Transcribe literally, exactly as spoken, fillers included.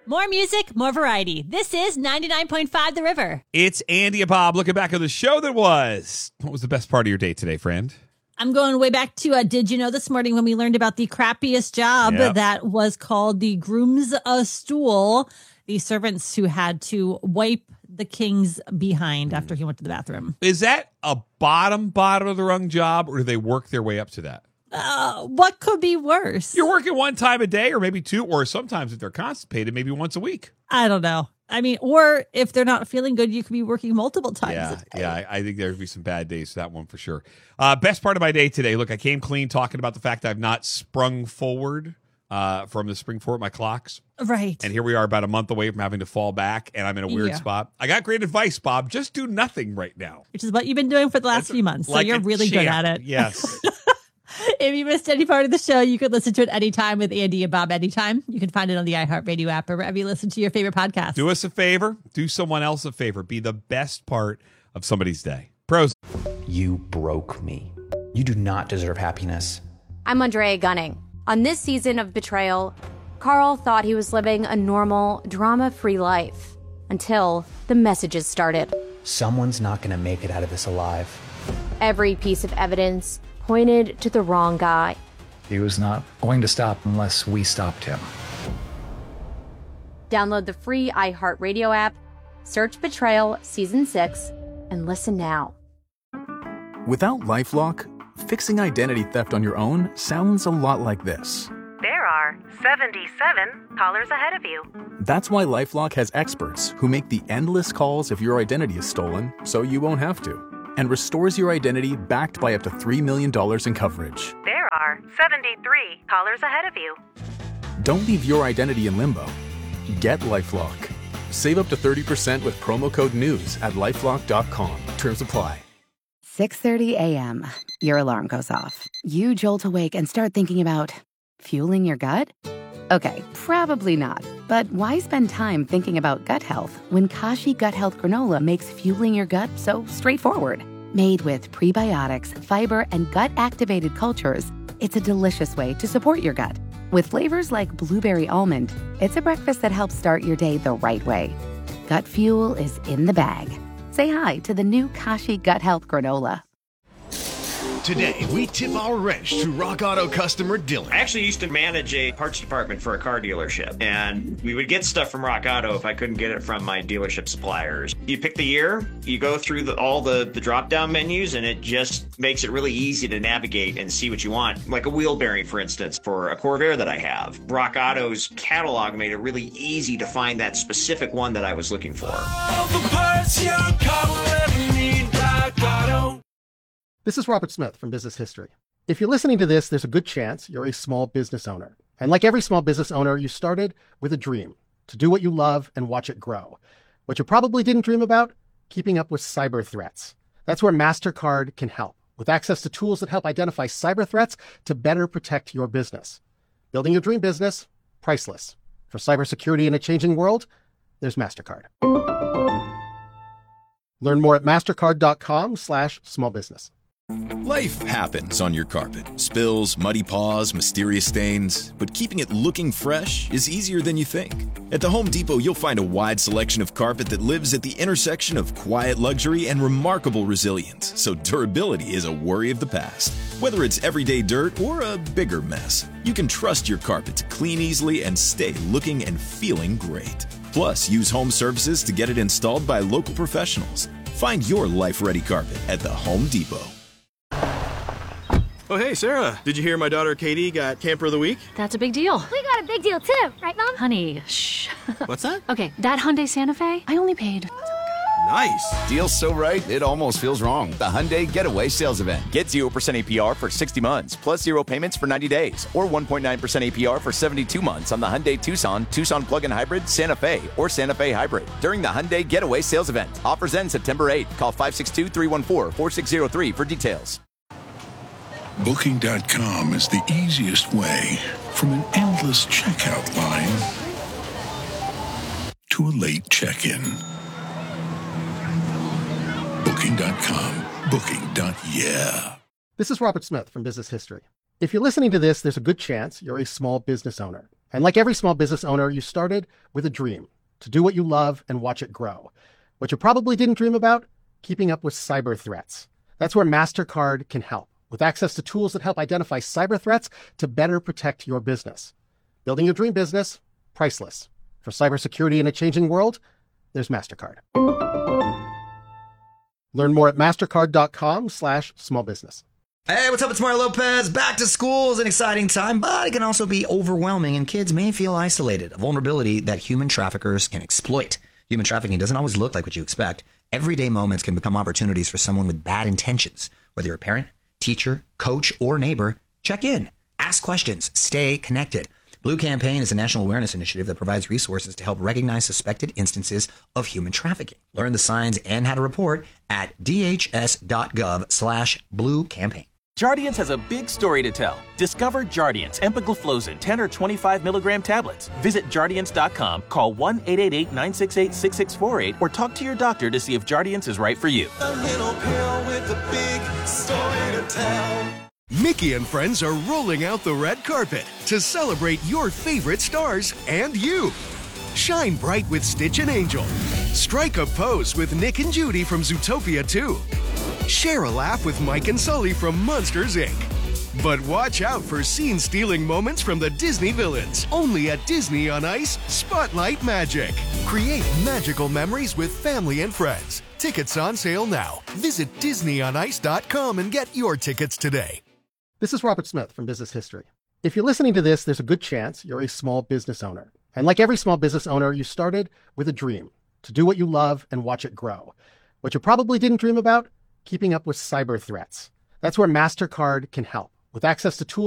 More music, more variety. This is ninety-nine point five The River. It's Andy and Bob looking back at the show that was. What was the best part of your day today, friend? I'm going way back to, uh, did you know this morning when we learned about the crappiest job Yep. that was called the groom's uh, stool, the servants who had to wipe the king's behind after he went to the bathroom. Is that a bottom, bottom of the rung job, or do they work their way up to that? Uh, what could be worse? You're working one time a day or maybe two, or sometimes if they're constipated, maybe once a week. I don't know. I mean, or if they're not feeling good, you could be working multiple times Yeah, a day. yeah. I, I think there'd be some bad days for that one for sure. Uh, best part of my day today. Look, I came clean talking about the fact that I've not sprung forward uh, from the spring forward my clocks. Right. And here we are about a month away from having to fall back, and I'm in a weird Yeah. spot. I got great advice, Bob. Just do nothing right now. Which is what you've been doing for the last That's few months. So like you're a really good champ. at it. Yes. If you missed any part of the show, you could listen to it anytime with Andy and Bob anytime. You can find it on the iHeartRadio app or wherever you listen to your favorite podcast. Do us a favor. Do someone else a favor. Be the best part of somebody's day. Pros. You broke me. You do not deserve happiness. I'm Andrea Gunning. On this season of Betrayal, Carl thought he was living a normal, drama-free life until the messages started. Someone's not going to make it out of this alive. Every piece of evidence pointed to the wrong guy. He was not going to stop unless we stopped him. Download the free iHeartRadio app, search Betrayal Season six, and listen now. Without LifeLock, fixing identity theft on your own sounds a lot like this. There are seventy-seven callers ahead of you. That's why LifeLock has experts who make the endless calls if your identity is stolen, so you won't have to, and restores your identity backed by up to three million dollars in coverage. There are seventy-three callers ahead of you. Don't leave your identity in limbo. Get LifeLock. Save up to thirty percent with promo code NEWS at lifelock dot com. Terms apply. six thirty a.m. Your alarm goes off. You jolt awake and start thinking about fueling your gut? Okay, probably not. But why spend time thinking about gut health when Kashi Gut Health Granola makes fueling your gut so straightforward? Made with prebiotics, fiber, and gut-activated cultures, it's a delicious way to support your gut. With flavors like blueberry almond, it's a breakfast that helps start your day the right way. Gut fuel is in the bag. Say hi to the new Kashi Gut Health Granola. Today, we tip our wrench to Rock Auto customer Dylan. I actually used to manage a parts department for a car dealership, and we would get stuff from Rock Auto if I couldn't get it from my dealership suppliers. You pick the year, you go through the, all the, the drop-down menus, and it just makes it really easy to navigate and see what you want. Like a wheel bearing, for instance, for a Corvair that I have. Rock Auto's catalog made it really easy to find that specific one that I was looking for. All the parts your car will ever need, Rock Auto. This is Robert Smith from Business History. If you're listening to this, there's a good chance you're a small business owner. And like every small business owner, you started with a dream to do what you love and watch it grow. What you probably didn't dream about, keeping up with cyber threats. That's where MasterCard can help, with access to tools that help identify cyber threats to better protect your business. Building your dream business, priceless. For cybersecurity in a changing world, there's MasterCard. Learn more at mastercard.com slash small business. Life happens on your carpet. Spills, muddy paws, mysterious stains. But keeping it looking fresh is easier than you think. At the Home Depot, you'll find a wide selection of carpet that lives at the intersection of quiet luxury and remarkable resilience, so durability is a worry of the past. Whether it's everyday dirt or a bigger mess, you can trust your carpet to clean easily and stay looking and feeling great. Plus, use home services to get it installed by local professionals. Find your life-ready carpet at the Home Depot. Oh, hey, Sarah. Did you hear my daughter Katie got Camper of the Week? That's a big deal. We got a big deal, too. Right, Mom? Honey, shh. What's that? Okay, that Hyundai Santa Fe, I only paid... Nice. Deal's so right, it almost feels wrong. The Hyundai Getaway Sales Event. Get zero percent A P R for sixty months, plus zero payments for ninety days, or one point nine percent A P R for seventy-two months on the Hyundai Tucson, Tucson Plug-in Hybrid, Santa Fe, or Santa Fe Hybrid during the Hyundai Getaway Sales Event. Offers end September eighth. Call five six two, three one four, four six zero three for details. Booking dot com is the easiest way from an endless checkout line to a late check-in. Booking dot com. Booking. Yeah. This is Robert Smith from Business History. If you're listening to this, there's a good chance you're a small business owner. And like every small business owner, you started with a dream to do what you love and watch it grow. What you probably didn't dream about, keeping up with cyber threats. That's where MasterCard can help, with access to tools that help identify cyber threats to better protect your business. Building your dream business, priceless. For cybersecurity in a changing world, there's MasterCard. Learn more at mastercard.com slash small business. Hey, what's up? It's Mario Lopez. Back to school is an exciting time, but it can also be overwhelming, and kids may feel isolated, a vulnerability that human traffickers can exploit. Human trafficking doesn't always look like what you expect. Everyday moments can become opportunities for someone with bad intentions. Whether you're a parent, teacher, coach, or neighbor, check in, ask questions, stay connected. Blue Campaign is a national awareness initiative that provides resources to help recognize suspected instances of human trafficking. Learn the signs and how to report at dhs.gov slash blue campaign. Jardiance has a big story to tell. Discover Jardiance empagliflozin ten or twenty-five milligram tablets. Visit Jardiance dot com, call one eight eight eight, nine six eight, six six four eight, or talk to your doctor to see if Jardiance is right for you. A little pill with a big story to tell. Mickey and friends are rolling out the red carpet to celebrate your favorite stars and you. Shine bright with Stitch and Angel. Strike a pose with Nick and Judy from Zootopia two. Share a laugh with Mike and Sully from Monsters, Incorporated. But watch out for scene-stealing moments from the Disney villains. Only at Disney on Ice, Spotlight Magic. Create magical memories with family and friends. Tickets on sale now. Visit disney on ice dot com and get your tickets today. This is Robert Smith from Business History. If you're listening to this, there's a good chance you're a small business owner. And like every small business owner, you started with a dream to do what you love and watch it grow. What you probably didn't dream about, keeping up with cyber threats. That's where MasterCard can help, with access to tools